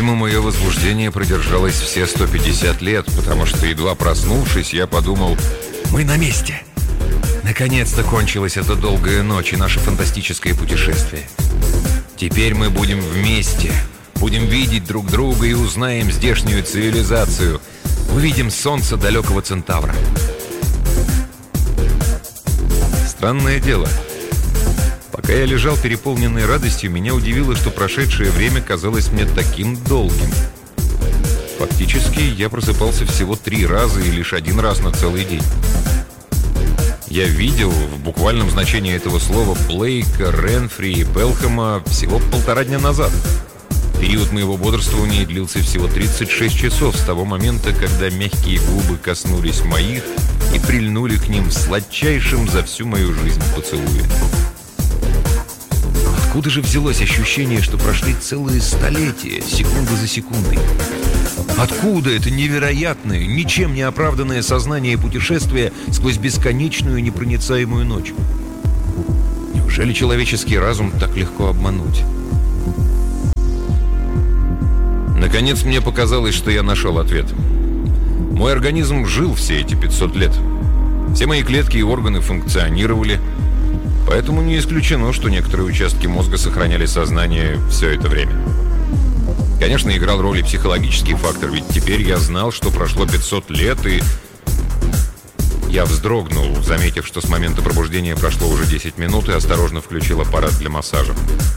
Видимо, мое возбуждение продержалось все 150 лет, потому что, едва проснувшись, я подумал: мы на месте. Наконец-то кончилась эта долгая ночь и наше фантастическое путешествие. Теперь мы будем вместе, будем видеть друг друга и узнаем здешнюю цивилизацию. Увидим солнце далекого Центавра. Странное дело. Пока я лежал переполненный радостью, меня удивило, что прошедшее время казалось мне таким долгим. Фактически, я просыпался всего 3 раза и лишь 1 раз на целый день. Я видел, в буквальном значении этого слова, Блейка, Ренфри и Пелхэма всего 1,5 дня назад. Период моего бодрствования длился всего 36 часов с того момента, когда мягкие губы коснулись моих и прильнули к ним в сладчайшем за всю мою жизнь поцелуе. Откуда же взялось ощущение, что прошли целые столетия, секунда за секундой? Откуда это невероятное, ничем не оправданное сознание путешествия сквозь бесконечную непроницаемую ночь? Неужели человеческий разум так легко обмануть? Наконец мне показалось, что я нашел ответ. Мой организм жил все эти 500 лет. Все мои клетки и органы функционировали. Поэтому не исключено, что некоторые участки мозга сохраняли сознание все это время. Конечно, играл роль и психологический фактор, ведь теперь я знал, что прошло 500 лет, и... Я вздрогнул, заметив, что с момента пробуждения прошло уже 10 минут, и осторожно включил аппарат для массажа.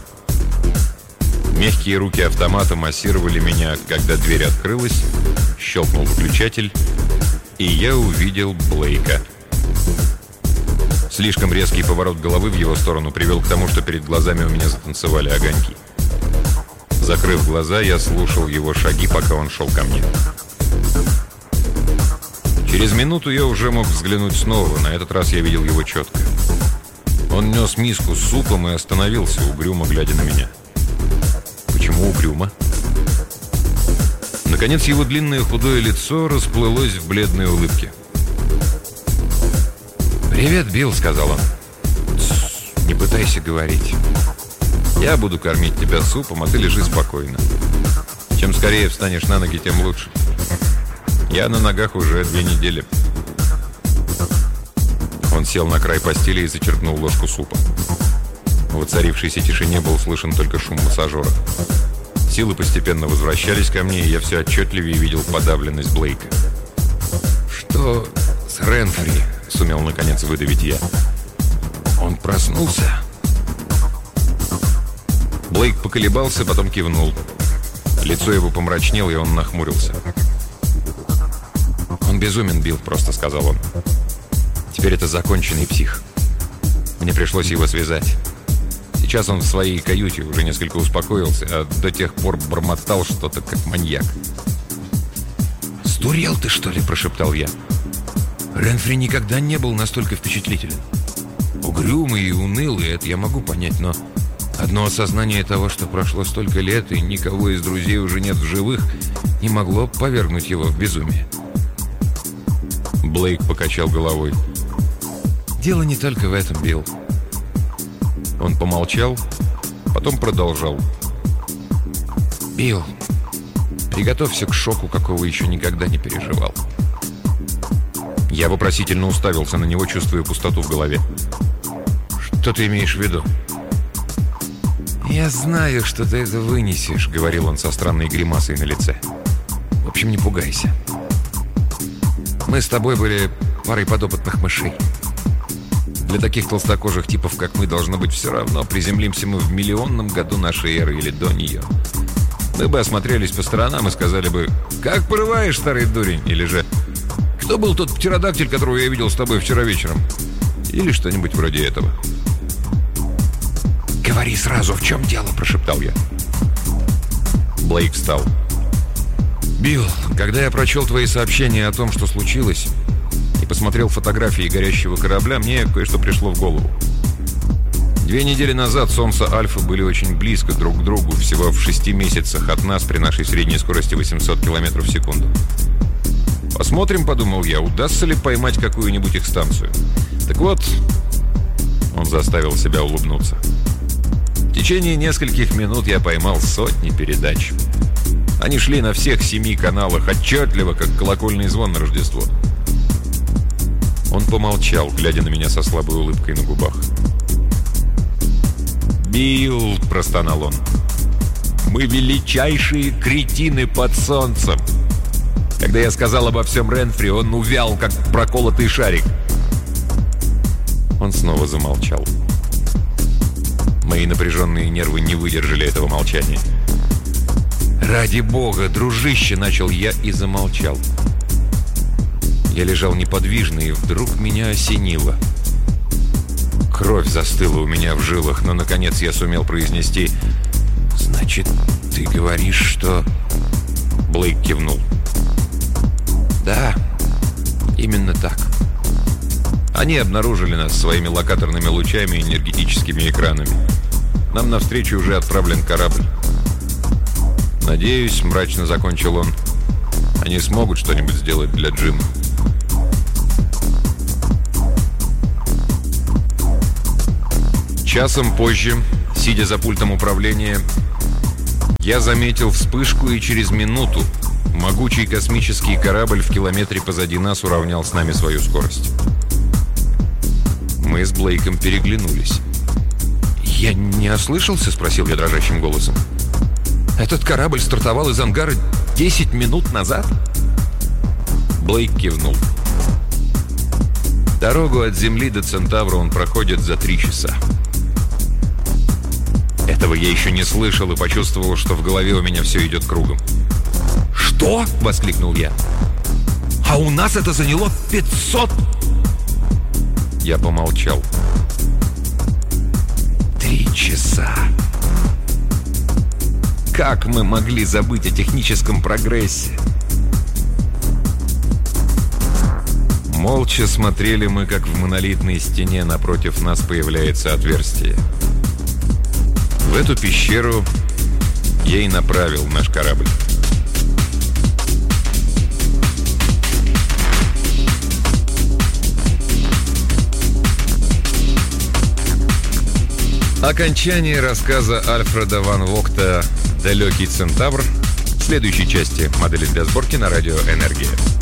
Мягкие руки автомата массировали меня, когда дверь открылась, щелкнул выключатель, и я увидел Блейка. Слишком резкий поворот головы в его сторону привел к тому, что перед глазами у меня затанцевали огоньки. Закрыв глаза, я слушал его шаги, пока он шел ко мне. Через минуту я уже мог взглянуть снова. На этот раз я видел его четко. Он нес миску с супом и остановился, угрюмо глядя на меня. Почему угрюмо? Наконец его длинное худое лицо расплылось в бледной улыбке. «Привет, Билл», — сказал он. «Не пытайся говорить. Я буду кормить тебя супом, а ты лежи спокойно. Чем скорее встанешь на ноги, тем лучше. Я на ногах уже 2 недели». Он сел на край постели и зачерпнул ложку супа. В воцарившейся тишине был слышен только шум массажера. Силы постепенно возвращались ко мне, и я все отчетливее видел подавленность Блейка. «Что с Ренфри?» — сумел наконец выдавить я. «Он проснулся?» Блейк поколебался, потом кивнул. Лицо его помрачнело, и он нахмурился. «Он безумен, Билл», — просто сказал он. «Теперь это законченный псих. Мне пришлось его связать. Сейчас он в своей каюте уже несколько успокоился, а до тех пор бормотал что-то, как маньяк». «Сдурел ты, что ли?» – прошептал я. «Ренфри никогда не был настолько впечатлителен. Угрюмый и унылый, это я могу понять, но одно осознание того, что прошло столько лет и никого из друзей уже нет в живых, не могло повергнуть его в безумие». Блейк покачал головой. «Дело не только в этом, Билл». Он помолчал, потом продолжал. «Билл, приготовься к шоку, какого еще никогда не переживал». Я вопросительно уставился на него, чувствуя пустоту в голове. «Что ты имеешь в виду?» «Я знаю, что ты это вынесешь», — говорил он со странной гримасой на лице. «В общем, не пугайся. Мы с тобой были парой подопытных мышей. Для таких толстокожих типов, как мы, должно быть все равно, приземлимся мы в 1-миллионном году нашей эры или до нее. Мы бы осмотрелись по сторонам и сказали бы: «Как порываешь, старый дурень?» Или же: «Кто был тот птеродактиль, которого я видел с тобой вчера вечером?» Или что-нибудь вроде этого. «Говори сразу, в чем дело?» – прошептал я. Блейк встал. «Билл, когда я прочел твои сообщения о том, что случилось, и посмотрел фотографии горящего корабля, мне кое-что пришло в голову. 2 недели назад Солнце Альфа были очень близко друг к другу, всего в 6 месяцах от нас при нашей средней скорости 800 км в секунду. Посмотрим, подумал я, удастся ли поймать какую-нибудь их станцию. Так вот, он заставил себя улыбнуться. В течение нескольких минут я поймал сотни передач. Они шли на всех 7 каналах, отчетливо, как колокольный звон на Рождество. Он помолчал, глядя на меня со слабой улыбкой на губах. «Билл», — простонал он, — «мы величайшие кретины под солнцем». Когда я сказал обо всем Ренфри, он увял, как проколотый шарик. Он снова замолчал. Мои напряженные нервы не выдержали этого молчания. «Ради бога, дружище!» — начал я и замолчал. Я лежал неподвижно, и вдруг меня осенило. Кровь застыла у меня в жилах, но, наконец, я сумел произнести: «Значит, ты говоришь, что...» Блейк кивнул. «Да, именно так. Они обнаружили нас своими локаторными лучами и энергетическими экранами. Нам навстречу уже отправлен корабль. Надеюсь, — мрачно закончил он, — они смогут что-нибудь сделать для Джима». Часом позже, сидя за пультом управления, я заметил вспышку, и через минуту могучий космический корабль в километре позади нас уравнял с нами свою скорость. Мы с Блейком переглянулись. «Я не ослышался?» — спросил я дрожащим голосом. «Этот корабль стартовал из ангара 10 минут назад?» Блейк кивнул. Дорогу от Земли до Центавра он проходит за 3 часа. Этого я еще не слышал и почувствовал, что в голове у меня все идет кругом. «Что?» — воскликнул я. «А у нас это заняло 500...» Я помолчал. 3 часа. Как мы могли забыть о техническом прогрессе? Молча смотрели мы, как в монолитной стене напротив нас появляется отверстие. В эту пещеру я и направил наш корабль. Окончание рассказа Альфреда ван Вогта «Далекий Центавр» в следующей части «Модели для сборки» на радио «Энергия».